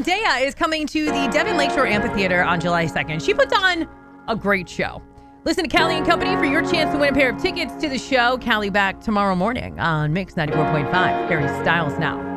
Zendaya is coming to the Devon Lakeshore Amphitheater on July 2nd. She puts on a great show. Listen to Callie and Company for your chance to win a pair of tickets to the show. Callie back tomorrow morning on Mix 94.5. Harry Styles now.